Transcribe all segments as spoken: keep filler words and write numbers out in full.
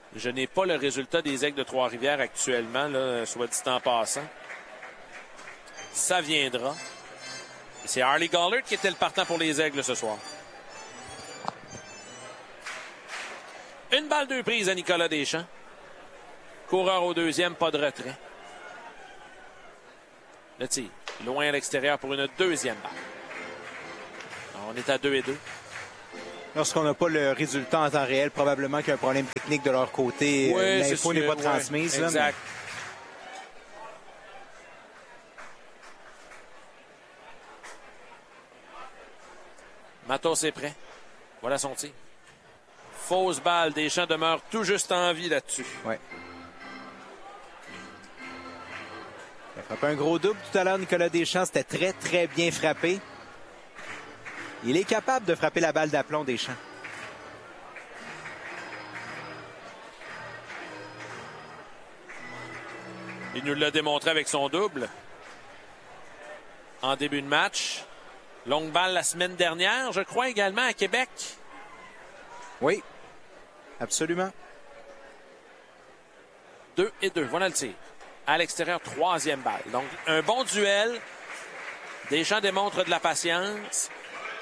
Je n'ai pas le résultat des Aigles de Trois-Rivières actuellement, là, soit dit en passant. Ça viendra. C'est Harley Gollard qui était le partant pour les Aigles ce soir. Une balle, deux prises à Nicolas Deschamps. Coureur au deuxième, pas de retrait. Le tir, loin à l'extérieur pour une deuxième balle. Alors, on est à deux et deux. Lorsqu'on n'a pas le résultat en temps réel, probablement qu'il y a un problème technique de leur côté. Oui, l'info n'est pas ouais, transmise. Exact. Là, mais... Matos est prêt. Voilà son tir. Fausse balle. Deschamps demeure tout juste en vie là-dessus. Oui. Il a frappé un gros double tout à l'heure, Nicolas Deschamps. C'était très, très bien frappé. Il est capable de frapper la balle d'aplomb, Deschamps. Il nous l'a démontré avec son double en début de match. Longue balle la semaine dernière, je crois, également à Québec. Oui, absolument. Deux et deux. Voilà le tir. À l'extérieur, troisième balle. Donc, un bon duel. Deschamps démontre de la patience.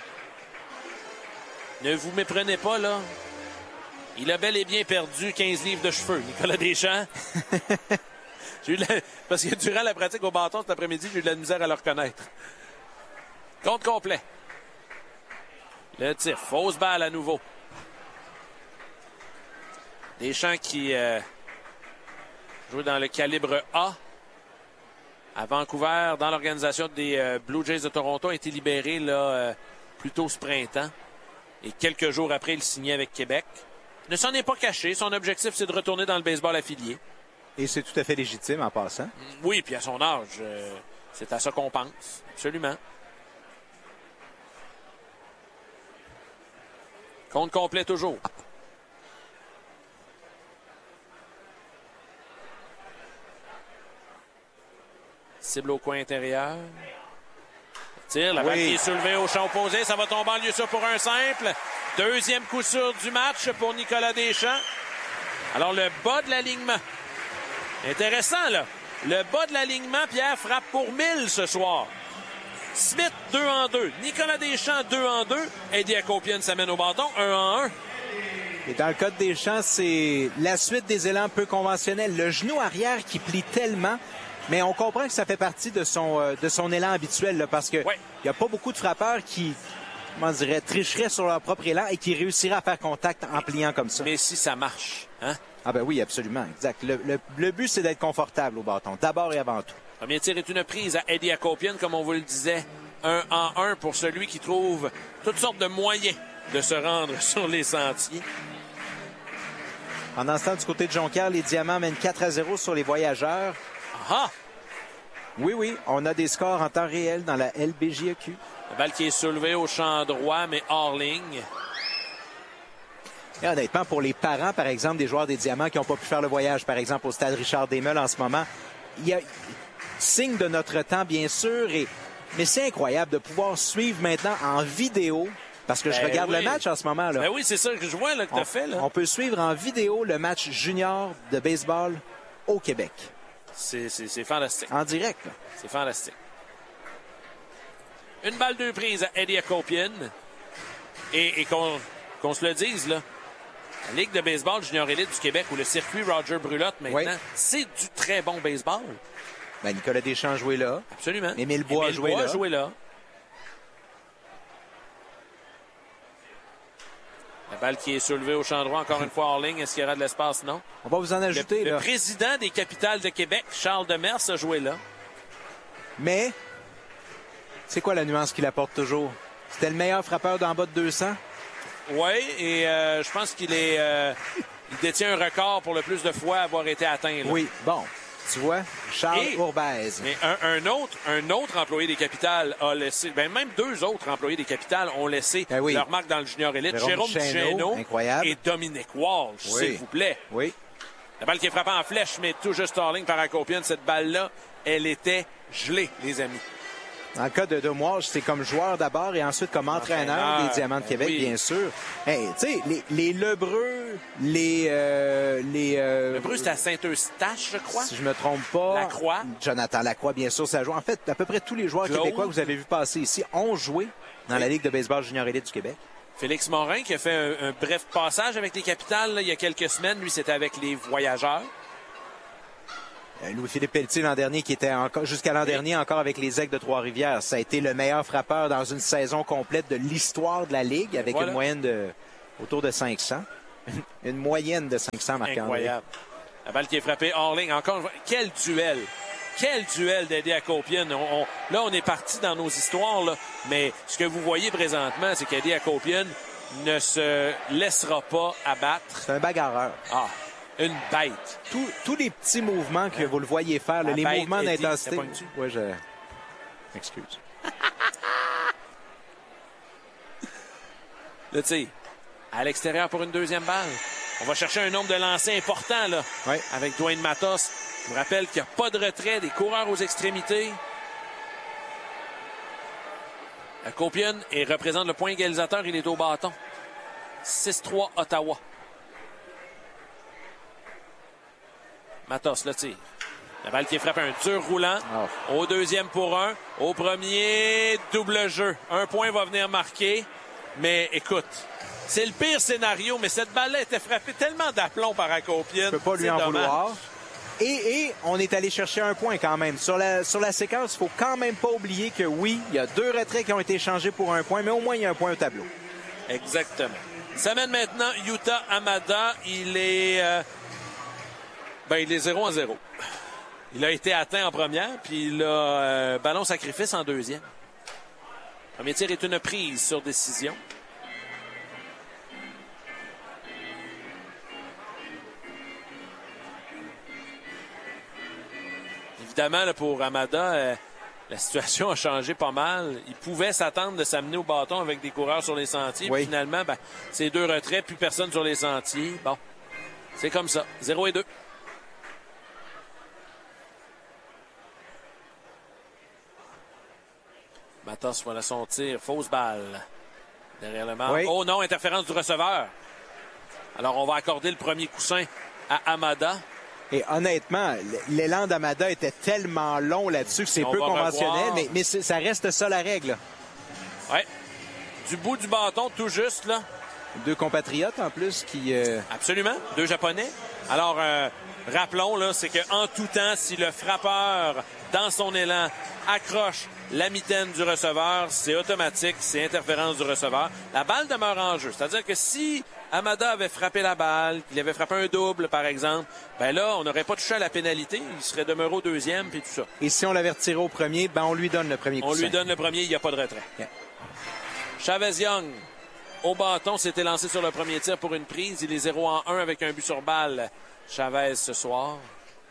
Ne vous méprenez pas, là. Il a bel et bien perdu quinze livres de cheveux, Nicolas Deschamps. J'ai eu la... Parce que durant la pratique au bâton cet après-midi, j'ai eu de la misère à le reconnaître. Compte complet. Le tir. Fausse balle à nouveau. Deschamps qui euh, joue dans le calibre A. À Vancouver, dans l'organisation des euh, Blue Jays de Toronto, a été libéré là, euh, plus tôt ce printemps. Et quelques jours après, il signait avec Québec. Ne s'en est pas caché. Son objectif, c'est de retourner dans le baseball affilié. Et c'est tout à fait légitime en passant. Oui, puis à son âge, euh, c'est à ça qu'on pense. Absolument. Compte complet toujours. Cible au coin intérieur. Tire, la Oui. balle qui est soulevée au champ opposé. Ça va tomber en lieu sûr pour un simple. Deuxième coup sûr du match pour Nicolas Deschamps. Alors, le bas de l'alignement. Intéressant, là. Le bas de l'alignement, Pierre frappe pour mille ce soir. Smith, deux en deux. Nicolas Deschamps, deux en deux. Eddie Acopien s'amène au bâton, un en un. Et dans le cas de Deschamps, c'est la suite des élans peu conventionnels. Le genou arrière qui plie tellement, mais on comprend que ça fait partie de son, euh, de son élan habituel, là, parce que il Ouais. n'y a pas beaucoup de frappeurs qui, comment dirais, tricheraient sur leur propre élan et qui réussiraient à faire contact en pliant comme ça. Mais si ça marche, hein? Ah ben oui, absolument, exact. Le, le, le but, c'est d'être confortable au bâton, d'abord et avant tout. Premier tir est une prise à Eddie Acopien, comme on vous le disait. Un en un pour celui qui trouve toutes sortes de moyens de se rendre sur les sentiers. Pendant ce temps, du côté de Jonquière, les Diamants mènent quatre à zéro sur les Voyageurs. Ah! Oui, oui, on a des scores en temps réel dans la L B J A Q. La balle qui est soulevée au champ droit, mais hors ligne. Et honnêtement, pour les parents, par exemple, des joueurs des Diamants qui n'ont pas pu faire le voyage, par exemple, au stade Richard Desmeules en ce moment, il y a signe de notre temps, bien sûr, et... mais c'est incroyable de pouvoir suivre maintenant en vidéo, parce que je Ben regarde oui. le match en ce moment. Là. Ben oui, c'est ça que je vois là, que tu as on, fait. Là. on peut suivre en vidéo le match junior de baseball au Québec. C'est, c'est, c'est fantastique. En direct. Là. C'est fantastique. Une balle deux prises à Eddie Acopien. Et, et qu'on, qu'on se le dise, là, la Ligue de baseball junior élite du Québec ou le circuit Roger Brulotte maintenant, Oui. c'est du très bon baseball. Ben, Nicolas Deschamps a joué là. Absolument. Émile Bois a Émile joué Bois là. a joué là. La balle qui est soulevée au champ droit, encore une fois hors ligne. Est-ce qu'il y aura de l'espace? Non. On va vous en ajouter. Le, là. le président des capitales de Québec, Charles Demers, a joué là. Mais, c'est quoi la nuance qu'il apporte toujours? C'était le meilleur frappeur d'en bas de deux cents? Oui, et euh, je pense qu'il est, euh, il détient un record pour le plus de fois avoir été atteint. Là. Oui, bon. Tu vois, Charles Et- Ourbez. Mais un, un autre, un autre employé des capitales a laissé, ben même deux autres employés des capitales ont laissé Ben oui. leur marque dans le junior élite. Jérôme Jérôme Duchesneau, Duchesneau incroyable. et Dominique Walsh, Oui. s'il vous plaît. Oui. La balle qui est frappée en flèche, mais tout juste hors ligne par Acopien. Cette balle-là, elle était gelée, les amis. Dans le cas de Demois, c'est comme joueur d'abord et ensuite comme entraîneur, entraîneur des Diamants de Québec, oui. bien sûr. Hey, tu sais, les, les Lebreu, les... Euh, les euh, Lebreu, c'est à Saint-Eustache, je crois. Si je me trompe pas. Lacroix. Jonathan Lacroix, bien sûr, ça joue. En fait, à peu près tous les joueurs Claude. québécois que vous avez vu passer ici ont joué dans oui. la Ligue de baseball junior élite du Québec. Félix Morin, qui a fait un, un bref passage avec les Capitales là, il y a quelques semaines. Lui, c'était avec les Voyageurs. Louis-Philippe Pelletier l'an dernier, qui était encore jusqu'à l'an oui. dernier encore avec les Aigles de Trois-Rivières. Ça a été le meilleur frappeur dans une saison complète de l'histoire de la Ligue, avec voilà. une moyenne de autour de cinq cents. Une moyenne de cinq cents marqués. Incroyable. La balle qui est frappée hors ligne. Encore, quel duel! Quel duel d'Eddie Acopien. On, on, là, on est parti dans nos histoires, là, mais ce que vous voyez présentement, c'est qu'Eddie Acopien ne se laissera pas abattre. C'est un bagarreur. Ah! Une bête. Tous, tous les petits mouvements que vous le voyez faire, là, les bête, mouvements Eddie, d'intensité. Oui, je. Excuse. Là, tu sais, à l'extérieur pour une deuxième balle. On va chercher un nombre de lancers important, là. Oui. Avec Dwayne Matos. Je vous rappelle qu'il n'y a pas de retrait, des coureurs aux extrémités. Acopien et représente le point égalisateur. Il est au bâton. six trois Ottawa. Matos le tire. La balle qui est frappée, un dur roulant. Oh. Au deuxième pour un. Au premier, double jeu. Un point va venir marquer. Mais écoute, c'est le pire scénario, mais cette balle-là était frappée tellement d'aplomb par Acopien. Je peux pas lui en dommage. vouloir. Et, et on est allé chercher un point quand même. Sur la, sur la séquence, il faut quand même pas oublier que oui, il y a deux retraits qui ont été échangés pour un point, mais au moins il y a un point au tableau. Exactement. Ça mène maintenant Yuta Hamada. Il est... Euh... Ben, il est zéro à zéro. Il a été atteint en première, puis il a euh, ballon sacrifice en deuxième. Premier tir est une prise sur décision. Évidemment, là, pour Hamada, euh, la situation a changé pas mal. Il pouvait s'attendre de s'amener au bâton avec des coureurs sur les sentiers. Oui. Puis finalement, ben, c'est deux retraits, plus personne sur les sentiers. Bon, c'est comme ça. zéro et deux. Matos, voilà son tir. Fausse balle. Derrière le marque. Oui. Oh non, interférence du receveur. Alors, on va accorder le premier coussin à Hamada. Et honnêtement, l'élan d'Hamada était tellement long là-dessus que c'est peu conventionnel, revoir. mais, mais ça reste ça la règle. Oui. Du bout du bâton, tout juste, là. Deux compatriotes, en plus, qui... Euh... Absolument. Deux Japonais. Alors, euh, rappelons, là, c'est qu'en tout temps, si le frappeur, dans son élan, accroche la mitaine du receveur, c'est automatique, c'est interférence du receveur. La balle demeure en jeu. C'est-à-dire que si Hamada avait frappé la balle, qu'il avait frappé un double, par exemple, ben là, on n'aurait pas touché à la pénalité. Il serait demeuré au deuxième, puis tout ça. Et si on l'avait retiré au premier, ben on lui donne le premier coussin. On lui donne le premier, il n'y a pas de retrait. Yeah. Chavez Young, au bâton, s'était lancé sur le premier tir pour une prise. Il est zéro en un avec un but sur balle. Chavez ce soir.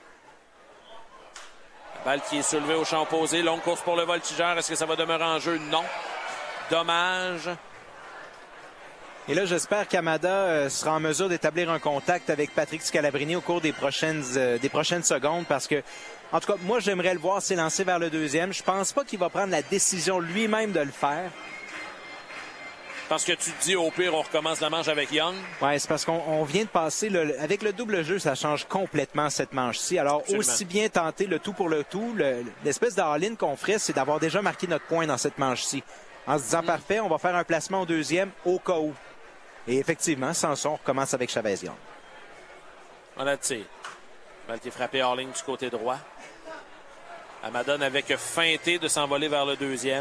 La balle qui est soulevée au champ opposé. Longue course pour le voltigeur. Est-ce que ça va demeurer en jeu? Non. Dommage. Et là, j'espère qu'Hamada euh, sera en mesure d'établir un contact avec Patrick Scalabrini au cours des prochaines, euh, des prochaines secondes parce que, en tout cas, moi, j'aimerais le voir s'élancer vers le deuxième. Je pense pas qu'il va prendre la décision lui-même de le faire. Parce que tu te dis, au pire, on recommence la manche avec Young. Oui, c'est parce qu'on on vient de passer... Le, avec le double jeu, ça change complètement cette manche-ci. Alors, absolument. Aussi bien tenter le tout pour le tout, le, l'espèce d'all-in qu'on ferait, c'est d'avoir déjà marqué notre point dans cette manche-ci. En se disant, mm. parfait, on va faire un placement au deuxième au cas où. Et effectivement, sans ça, on recommence avec Chavez Young. On a le tir. Balle qui est frappée hors ligne du côté droit. Hamada n'avait que feinté de s'envoler vers le deuxième.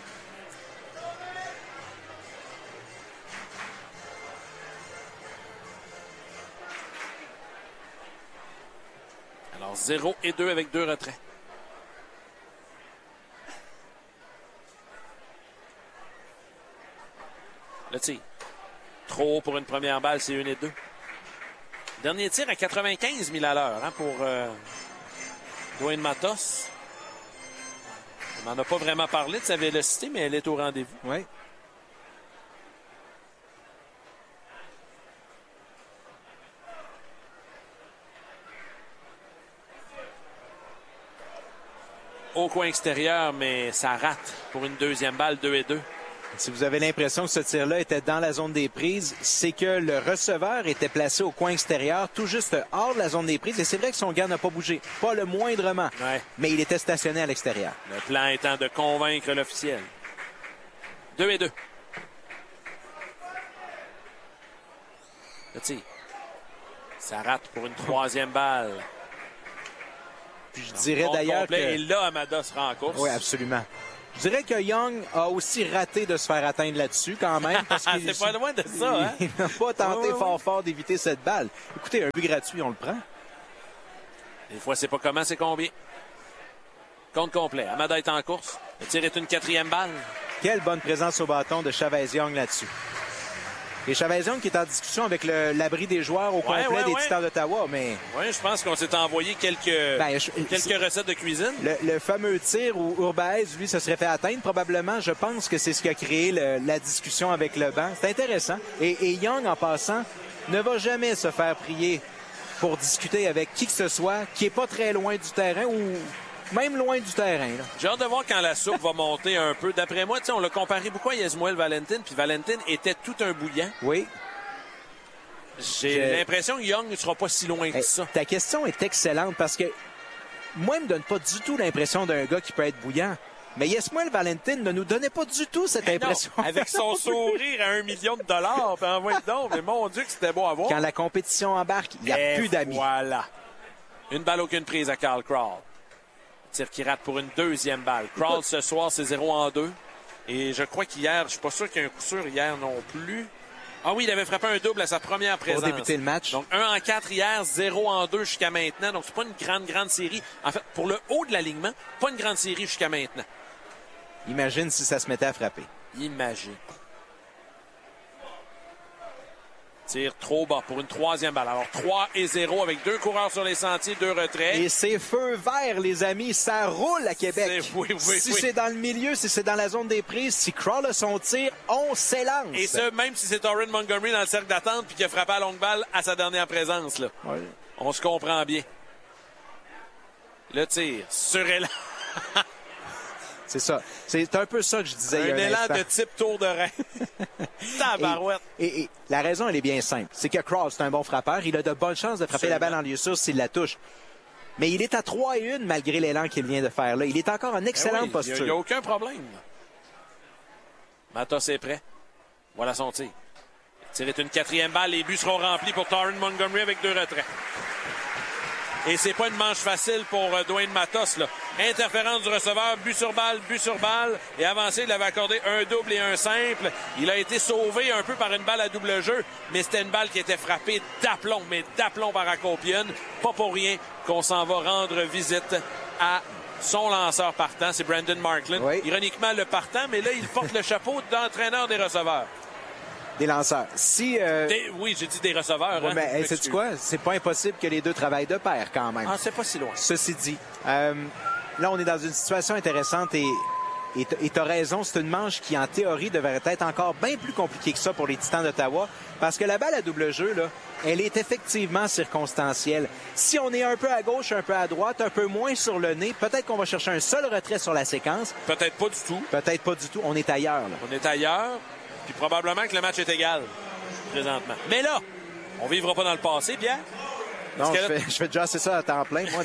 Alors, zéro et deux avec deux retraits. Le tir. Trop haut pour une première balle, c'est une et deux. Dernier tir à quatre-vingt-quinze milles à l'heure hein, pour euh, Dwayne Matos. On n'en a pas vraiment parlé de sa vélocité, mais elle est au rendez-vous. Oui. au coin extérieur, mais ça rate pour une deuxième balle, deux et deux. Si vous avez l'impression que ce tir-là était dans la zone des prises, c'est que le receveur était placé au coin extérieur, tout juste hors de la zone des prises. Et c'est vrai que son gars n'a pas bougé, pas le moindrement, Ouais. mais il était stationné à l'extérieur. Le plan étant de convaincre l'officiel. deux et deux. Le tir. Ça rate pour une troisième balle. Puis je dirais d'ailleurs que... Et là, Amada sera en course. Oui, absolument. Je dirais que Young a aussi raté de se faire atteindre là-dessus quand même. Parce qu'il c'est pas loin de ça, hein? Il n'a pas tenté oui, oui, fort oui. fort d'éviter cette balle. Écoutez, un but gratuit, on le prend. Des fois, c'est pas comment, c'est combien. Compte complet. Amada est en course. Le tir est une quatrième balle. Quelle bonne présence au bâton de Chavez-Young là-dessus. Et Chavez-Young qui est en discussion avec le- l'abri des joueurs au Ouais, complet ouais, des ouais. Titans d'Ottawa, mais Oui, je pense qu'on s'est envoyé quelques, Ben, je- quelques recettes de cuisine. le, le fameux tir où Urbaez, lui, se serait fait atteindre, probablement, je pense que c'est ce qui a créé le- la discussion avec le banc. C'est intéressant. Et, et Young, en passant, ne va jamais se faire prier pour discuter avec qui que ce soit qui est pas très loin du terrain ou même loin du terrain. là. J'ai hâte de voir quand la soupe va monter un peu. D'après moi, tu sais, on l'a comparé beaucoup à Yasmuel Valentin, puis Valentin était tout un bouillant. Oui. J'ai Je- l'impression que Young ne sera pas si loin que Hey, ça. ta question est excellente parce que moi, il me donne pas du tout l'impression d'un gars qui peut être bouillant. Mais Yasmuel Valentin ne nous donnait pas du tout cette Non, impression. avec son sourire à un million de dollars, puis envoie donc, mais mon Dieu que c'était beau à voir. Quand la compétition embarque, il n'y a Et plus d'amis. Voilà. Une balle, aucune prise à Carl Crawl. Tir qui rate pour une deuxième balle. Crawl ce soir, c'est zéro en deux. Et je crois qu'hier, je suis pas sûr qu'il y ait un coup sûr hier non plus. Ah oui, il avait frappé un double à sa première présence. Pour débuter le match. Donc, un en quatre hier, zéro en deux jusqu'à maintenant. Donc, c'est pas une grande, grande série. En fait, pour le haut de l'alignement, pas une grande série jusqu'à maintenant. Imagine si ça se mettait à frapper. Imagine. Tire trop bas pour une troisième balle. Alors, trois et zéro avec deux coureurs sur les sentiers, deux retraits. Et c'est feu vert, les amis. Ça roule à Québec. C'est- oui, oui, si oui. c'est dans le milieu, si c'est dans la zone des prises, si Crawl a son tir, on s'élance. Et ce, même si c'est Torrin Montgomery dans le cercle d'attente puis qui a frappé à longue balle à sa dernière présence. Là. Ouais. On se comprend bien. Le tir sur élan. C'est ça. C'est un peu ça que je disais il y a Un un élan instant. de type tour de rein. Tabarouette. Et, et- et la raison, elle est bien simple. C'est que Crawl, c'est un bon frappeur. Il a de bonnes chances de frapper Absolument. la balle en lieu sûr s'il la touche. Mais il est à trois et un malgré l'élan qu'il vient de faire là. Il est encore en Ben excellente oui, posture. Il n'y a, aucun problème. Matos est prêt. Voilà son tir. Le tir est une quatrième balle. Les buts seront remplis pour Torrin Montgomery avec deux retraits. Et c'est pas une manche facile pour euh, Dwayne Matos. Là. Interférence du receveur, but sur balle, but sur balle. Et avancé, il avait accordé un double et un simple. Il a été sauvé un peu par une balle à double jeu, mais c'était une balle qui était frappée d'aplomb, mais d'aplomb par Akopien. Pas pour rien qu'on s'en va rendre visite à son lanceur partant, c'est Brandon Markland. Oui. Ironiquement, le partant, mais là, il porte le chapeau d'entraîneur des receveurs. Des lanceurs. Si, euh, Des- oui, j'ai dit des receveurs. ouais, hein. mais hey, Je sais-tu m'excuse. quoi? C'est pas impossible que les deux travaillent de pair quand même. Ah, c'est pas si loin. Ceci dit, euh, là, on est dans une situation intéressante et et t- et t'as raison, c'est une manche qui, en théorie, devrait être encore bien plus compliquée que ça pour les Titans d'Ottawa parce que la balle à double jeu, là, elle est effectivement circonstancielle. Si on est un peu à gauche, un peu à droite, un peu moins sur le nez, peut-être qu'on va chercher un seul retrait sur la séquence. Peut-être pas du tout. Peut-être pas du tout. On est ailleurs, là. On est ailleurs, puis probablement que le match est égal présentement. Mais là, on vivra pas dans le passé, Pierre. Non, Parce je que là- fais, je fais déjà assez ça à temps plein, moi.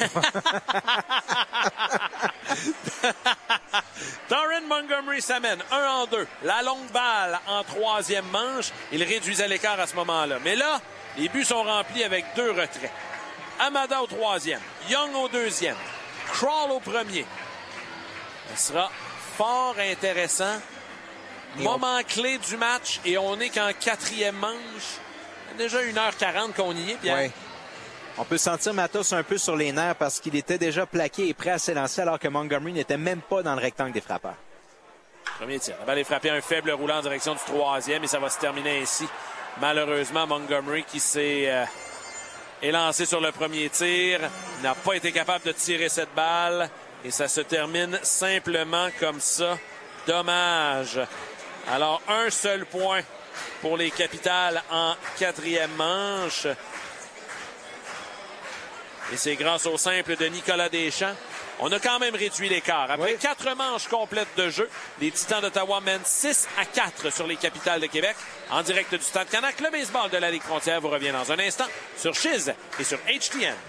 Torrin Montgomery s'amène un en deux. La longue balle en troisième manche. Il réduisait l'écart à ce moment-là. Mais là, les buts sont remplis avec deux retraits. Amada au troisième. Young au deuxième. Crawl au premier. Ce sera fort intéressant. Et Moment clé du match et on est qu'en quatrième manche. Il y a déjà une heure quarante qu'on y est, Pierre. Ouais. On peut sentir Matos un peu sur les nerfs parce qu'il était déjà plaqué et prêt à s'élancer alors que Montgomery n'était même pas dans le rectangle des frappeurs. Premier tir. La balle est frappée un faible roulant en direction du troisième et ça va se terminer ainsi. Malheureusement, Montgomery qui s'est euh, élancé sur le premier tir n'a pas été capable de tirer cette balle et ça se termine simplement comme ça. Dommage. Alors, un seul point pour les Capitals en quatrième manche. Et c'est grâce au simple de Nicolas Deschamps On a quand même réduit l'écart. Après oui. quatre manches complètes de jeu, les Titans d'Ottawa mènent six à quatre sur les Capitales de Québec. En direct du Stade Canac, le baseball de la Ligue frontière vous revient dans un instant sur Chiz et sur H T N.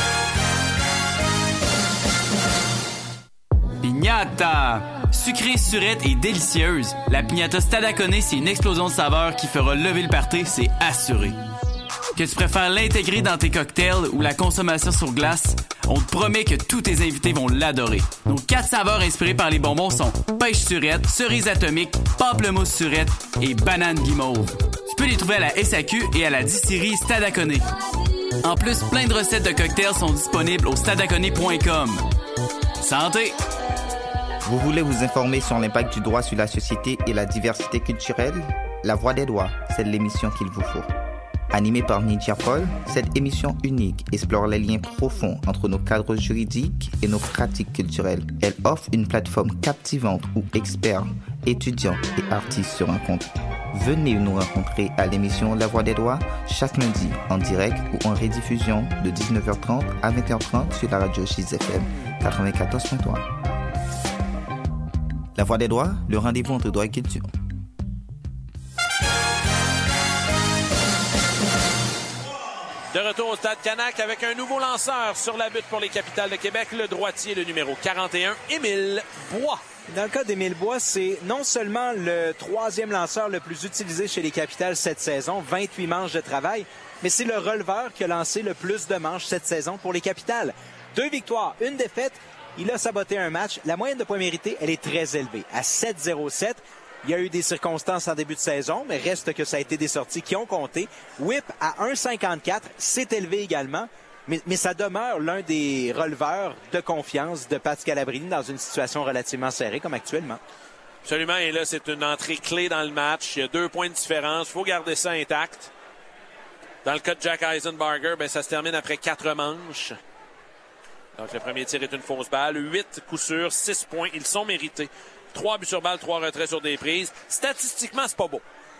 Pignata! Sucrée, surette et délicieuse, la pignata Stadaconé, c'est une explosion de saveurs qui fera lever le party, c'est assuré. Que tu préfères l'intégrer dans tes cocktails ou la consommation sur glace, on te promet que tous tes invités vont l'adorer. Nos quatre saveurs inspirées par les bonbons sont pêche surette, cerise atomique, pamplemousse surette et banane guimauve. Tu peux les trouver à la S A Q et à la distillerie Stadaconé. En plus, plein de recettes de cocktails sont disponibles au stadaconé point com. Santé! Vous voulez vous informer sur l'impact du droit sur la société et la diversité culturelle? La Voix des droits, c'est l'émission qu'il vous faut. Animée par Nidia Paul, cette émission unique explore les liens profonds entre nos cadres juridiques et nos pratiques culturelles. Elle offre une plateforme captivante où experts, étudiants et artistes se rencontrent. Venez nous rencontrer à l'émission La Voix des droits chaque lundi en direct ou en rediffusion de dix-neuf heures trente à vingt heures trente sur la radio Chiz F M quatre-vingt-quatorze point trois. La Voix des droits, le rendez-vous entre droit et culture. De retour au Stade Canac avec un nouveau lanceur sur la butte pour les Capitales de Québec, le droitier, le numéro quarante et un, Émile Bois. Dans le cas d'Émile Bois, c'est non seulement le troisième lanceur le plus utilisé chez les Capitales cette saison, vingt-huit manches de travail, mais c'est le releveur qui a lancé le plus de manches cette saison pour les Capitales. Deux victoires, une défaite. Il a saboté un match. La moyenne de points mérités, elle est très élevée, à sept virgule zéro sept. Il y a eu des circonstances en début de saison, mais reste que ça a été des sorties qui ont compté. Whip à un virgule cinquante-quatre, c'est élevé également, mais, mais ça demeure l'un des releveurs de confiance de Pat Scalabrini dans une situation relativement serrée comme actuellement. Absolument, et là, c'est une entrée clé dans le match. Il y a deux points de différence. Il faut garder ça intact. Dans le cas de Jack Eisenbarger, ben, ça se termine après quatre manches. Donc, le premier tir est une fausse balle. Huit coups sûrs, six points. Ils sont mérités. Trois buts sur balle, trois retraits sur des prises. Statistiquement, c'est pas beau.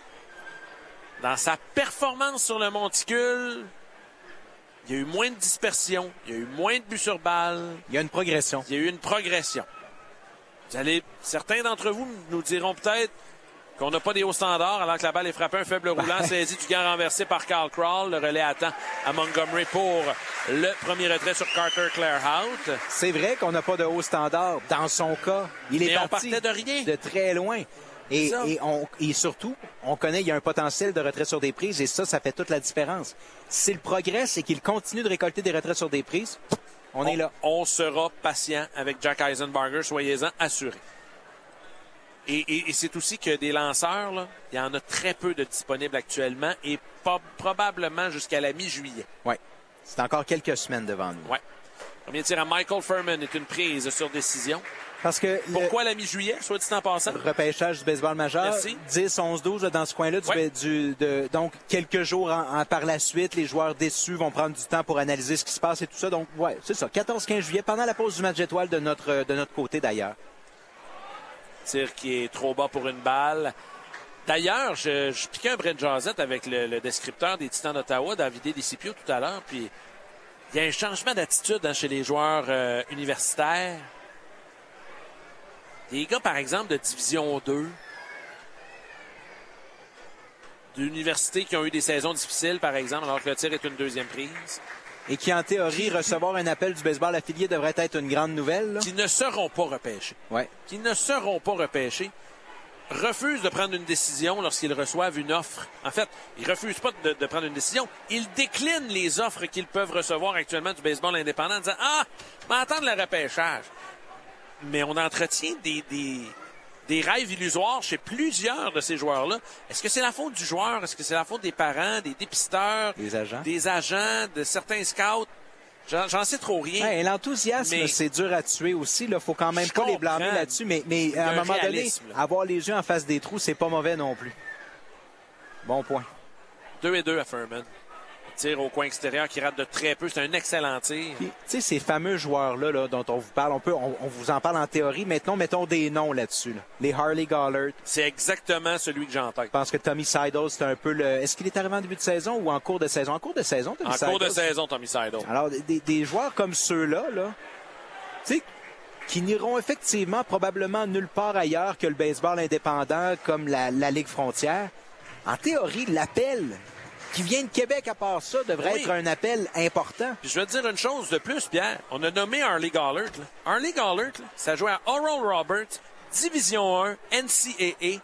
Dans sa performance sur le monticule, il y a eu moins de dispersion, il y a eu moins de buts sur balle. Il y a une progression. Il y a eu une progression. Vous allez, certains d'entre vous nous diront peut-être qu'on n'a pas des hauts standards alors que la balle est frappée un faible roulant, saisi du gant renversé par Carl Crawl. Le relais attend à Montgomery pour le premier retrait sur Carter Clairhout. C'est vrai qu'on n'a pas de haut standard. Dans son cas, il est Mais on parti partait de rien. de très loin. Et, et, on, et surtout, on connaît il y a un potentiel de retrait sur des prises et ça, ça fait toute la différence. Si le progrès, c'est qu'il continue de récolter des retraits sur des prises, on, on est là. On sera patient avec Jack Eisenbarger, soyez-en assurés. Et, et, et c'est aussi que des lanceurs, là, il y en a très peu de disponibles actuellement et pas, probablement jusqu'à la mi-juillet. Oui. C'est encore quelques semaines devant nous. Oui. Premier tir à Michael Furman est une prise sur décision. Parce que Pourquoi le... la mi-juillet, soit dit en passant? Repêchage du baseball majeur. Merci. dix, onze, douze dans ce coin-là. Du, ouais. du, de, donc, quelques jours en, en, par la suite, les joueurs déçus vont prendre du temps pour analyser ce qui se passe et tout ça. Donc, ouais, c'est ça. quatorze quinze juillet, pendant la pause du match étoile de notre, de notre côté d'ailleurs. Tir qui est trop bas pour une balle. D'ailleurs, je, je piquais un brin de jasette avec le, le descripteur des Titans d'Ottawa, David Descipio, tout à l'heure. Puis, il y a un changement d'attitude hein, chez les joueurs euh, universitaires. Des gars, par exemple, de Division deux, d'universités qui ont eu des saisons difficiles, par exemple, alors que le tir est une deuxième prise. Et qui, en théorie, recevoir un appel du baseball affilié devrait être une grande nouvelle. Là. Qui ne seront pas repêchés. Ouais. Qui ne seront pas repêchés. Refusent de prendre une décision lorsqu'ils reçoivent une offre. En fait, ils refusent pas de, de prendre une décision. Ils déclinent les offres qu'ils peuvent recevoir actuellement du baseball indépendant en disant « Ah, m'entendre le repêchage. » Mais on entretient des, des, des rêves illusoires chez plusieurs de ces joueurs-là. Est-ce que c'est la faute du joueur? Est-ce que c'est la faute des parents, des dépisteurs, des agents, des agents, de certains scouts? J'en, j'en sais trop rien. Ouais, l'enthousiasme, mais... c'est dur à tuer aussi. Il ne faut quand même Je pas comprends. les blâmer là-dessus. Mais, mais à un moment donné, là. avoir les yeux en face des trous, c'est pas mauvais non plus. Bon point. Deux et deux à Furman. Tir au coin extérieur qui rate de très peu. C'est un excellent tir. Tu sais, ces fameux joueurs-là là, dont on vous parle, on, peut, on, on vous en parle en théorie. Maintenant, mettons des noms là-dessus. Là. Les Harley Gollert. C'est exactement celui que j'ai en tête. Je pense que Tommy Seidel, c'est un peu le... Est-ce qu'il est arrivé en début de saison ou en cours de saison? En cours de saison, Tommy En Seidel. cours de saison, Tommy Seidel. Alors, des, des joueurs comme ceux-là, là, tu sais, qui n'iront effectivement probablement nulle part ailleurs que le baseball indépendant comme la, la Ligue frontière. En théorie, l'appel qui vient de Québec à part ça devrait oui. être un appel important. Puis je vais te dire une chose de plus, Pierre. On a nommé Harley Gollert. Là. Harley Gollert, là, ça jouait à Oral Roberts, Division un, N C A A.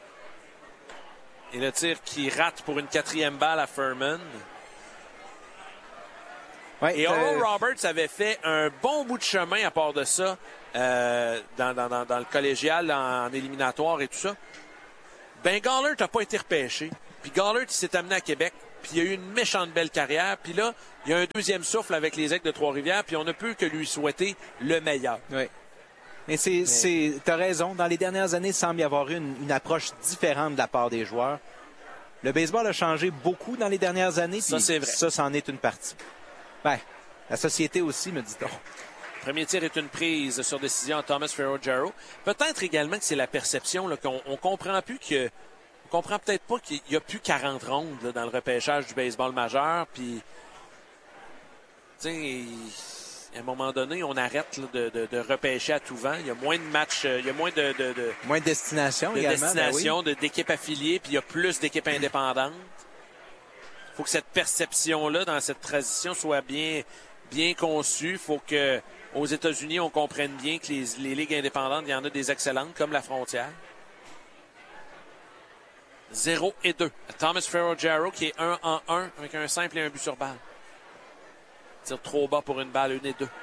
Et le tir qui rate pour une quatrième balle à Furman. Ouais, et Oral euh... Roberts avait fait un bon bout de chemin à part de ça euh, dans, dans, dans, dans le collégial, en, en éliminatoire et tout ça. Ben, Gollert n'a pas été repêché. Puis Gollert, il s'est amené à Québec. Puis il a eu une méchante belle carrière. Puis là, il y a un deuxième souffle avec les Aigles de Trois-Rivières. Puis on ne peut que lui souhaiter le meilleur. Oui. Mais c'est, Mais... c'est, t'as raison. Dans les dernières années, il semble y avoir eu une, une approche différente de la part des joueurs. Le baseball a changé beaucoup dans les dernières années. Ça, c'est vrai. Ça, c'en est une partie. Ben, la société aussi, me dit-on. Premier tir est une prise sur décision à Thomas Ferraro-Jarrow. Peut-être également que c'est la perception là, qu'on on comprend plus que on comprend peut-être pas qu'il y a plus quarante rondes là, dans le repêchage du baseball majeur. Puis, tu sais, à un moment donné, on arrête là, de, de, de repêcher à tout vent. Il y a moins de matchs, il y a moins de, de, de moins de destinations de également. Destinations, ben oui. de, d'équipes affiliées, puis il y a plus d'équipes indépendantes. Il faut que cette perception-là, dans cette transition, soit bien, bien conçue. Il faut que aux États-Unis, on comprenne bien que les, les ligues indépendantes, il y en a des excellentes, comme la Frontière. zéro et deux. Thomas Ferraro-Jarrow qui est un en un avec un simple et un but sur balle. Tire trop bas pour une balle, un et deux.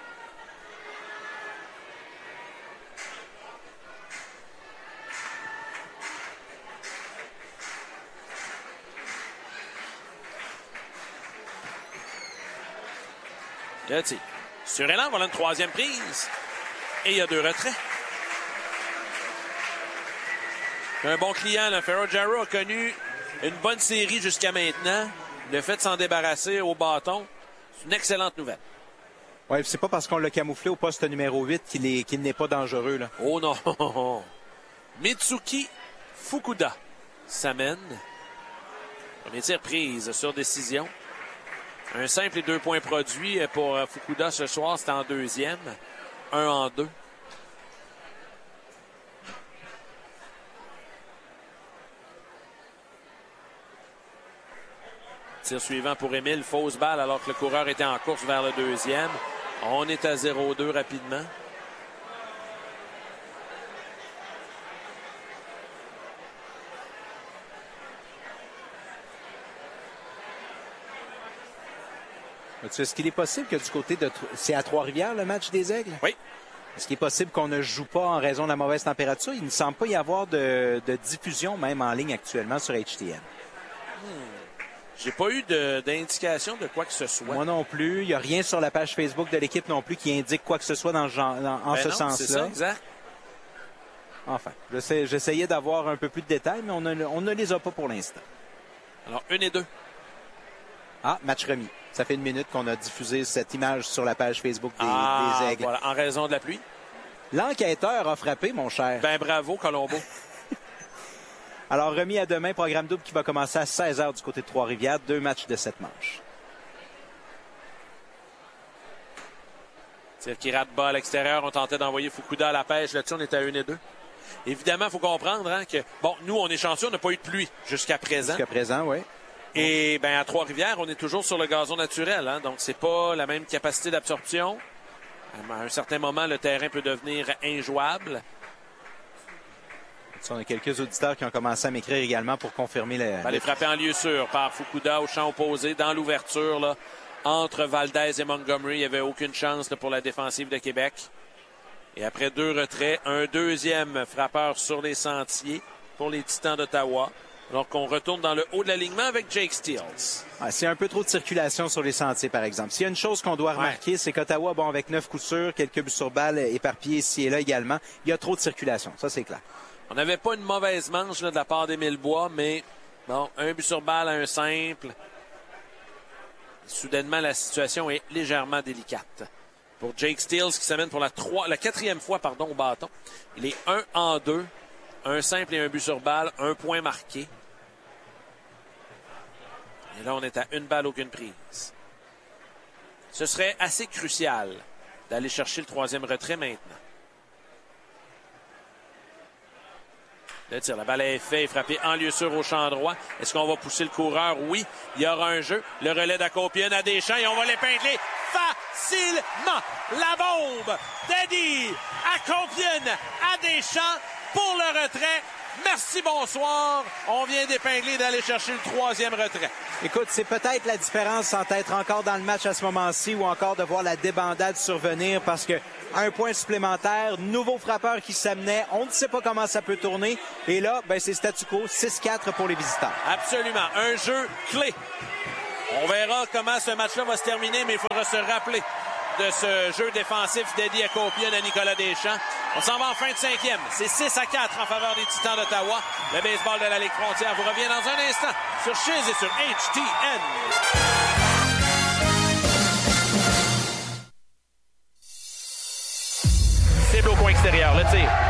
Le tir. Sur élan, voilà une troisième prise. Et il y a deux retraits. Un bon client, là. Ferraro-Jarrow a connu une bonne série jusqu'à maintenant. Le fait de s'en débarrasser au bâton, c'est une excellente nouvelle. Oui, c'est pas parce qu'on l'a camouflé au poste numéro huit qu'il est, qu'il n'est pas dangereux, là. Oh non! Mitsuki Fukuda s'amène. Premier tir prise sur décision. Un simple et deux points produits pour Fukuda ce soir. C'était en deuxième. Un en deux. Tir suivant pour Émile. Fausse balle alors que le coureur était en course vers le deuxième. On est à zéro deux rapidement. Est-ce qu'il est possible que du côté de... C'est à Trois-Rivières, le match des Aigles? Oui. Est-ce qu'il est possible qu'on ne joue pas en raison de la mauvaise température? Il ne semble pas y avoir de, de diffusion même en ligne actuellement sur H T N. Hmm. J'ai pas eu de, d'indication de quoi que ce soit. Moi non plus. Il n'y a rien sur la page Facebook de l'équipe non plus qui indique quoi que ce soit dans, le genre, dans en ben ce non, sens-là. C'est ça, exact. Enfin, j'essaie, j'essayais d'avoir un peu plus de détails, mais on, a, on ne les a pas pour l'instant. Alors, un et deux. Ah, match remis. Ça fait une minute qu'on a diffusé cette image sur la page Facebook des, ah, des Aigles. Voilà, en raison de la pluie. L'enquêteur a frappé, mon cher. Ben bravo, Colombo. Alors, remis à demain, programme double qui va commencer à seize heures du côté de Trois-Rivières. Deux matchs de sept manches. Tir qui rate bas à l'extérieur. On tentait d'envoyer Fukuda à la pêche. Là-dessus, on est à un et deux. Évidemment, il faut comprendre hein, que, bon, nous, on est chanceux, on n'a pas eu de pluie jusqu'à présent. Jusqu'à présent, oui. Et ben à Trois-Rivières, on est toujours sur le gazon naturel. Hein, donc, c'est pas la même capacité d'absorption. À un certain moment, le terrain peut devenir injouable. On a quelques auditeurs qui ont commencé à m'écrire également pour confirmer le... Elle est frappée en lieu sûr par Fukuda au champ opposé, dans l'ouverture, là, entre Valdez et Montgomery. Il n'y avait aucune chance là, pour la défensive de Québec. Et après deux retraits, un deuxième frappeur sur les sentiers pour les Titans d'Ottawa. Alors qu'on retourne dans le haut de l'alignement avec Jake Steels. Ah, c'est un peu trop de circulation sur les sentiers, par exemple. S'il y a une chose qu'on doit remarquer, ouais. c'est qu'Ottawa, bon, avec neuf coups sûrs, quelques buts sur balle éparpillés ici et là également, il y a trop de circulation. Ça, c'est clair. On n'avait pas une mauvaise manche là, de la part d'Émile Bois, mais bon, un but sur balle à un simple. Soudainement, la situation est légèrement délicate. Pour Jake Steels qui s'amène pour la, trois, la quatrième fois pardon, au bâton. Il est un en deux. Un simple et un but sur balle. Un point marqué. Et là, on est à une balle, aucune prise. Ce serait assez crucial d'aller chercher le troisième retrait maintenant. Le tir, la balle est faite, frappée en lieu sûr au champ droit. Est-ce qu'on va pousser le coureur? Oui, il y aura un jeu. Le relais d'Akopian à Deschamps et on va l'épingler facilement. La bombe d'Eddie Akopian à Deschamps pour le retrait. Merci, bonsoir. On vient d'épingler d'aller chercher le troisième retrait. Écoute, c'est peut-être la différence entre être encore dans le match à ce moment-ci ou encore de voir la débandade survenir parce que un point supplémentaire, nouveau frappeur qui s'amenait. On ne sait pas comment ça peut tourner. Et là, ben, c'est statu quo, six quatre pour les visiteurs. Absolument. Un jeu clé. On verra comment ce match-là va se terminer, mais il faudra se rappeler de ce jeu défensif d'Eddie Akopian à Nicolas Deschamps. On s'en va en fin de cinquième. C'est six à quatre en faveur des Titans d'Ottawa. Le baseball de la Ligue Frontière vous revient dans un instant sur Chiz et sur H T N. Cible au coin extérieur, le tir.